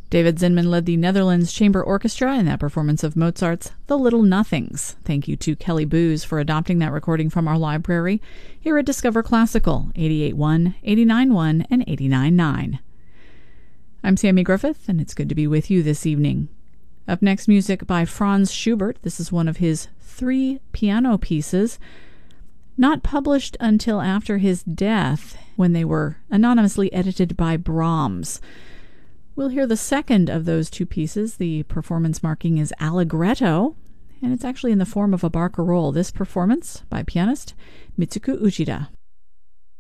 David Zinman led the Netherlands Chamber Orchestra in that performance of Mozart's The Little Nothings. Thank you to Kelly Booz for adopting that recording from our library here at Discover Classical, 88.1, 89.1, and 89.9. I'm Sammy Griffith, and it's good to be with you this evening. Up next, music by Franz Schubert. This is one of his 3 piano pieces, not published until after his death, when they were anonymously edited by Brahms. We'll hear the second of those 2 pieces. The performance marking is Allegretto, and it's actually in the form of a barcarolle. This performance by pianist Mitsuko Uchida.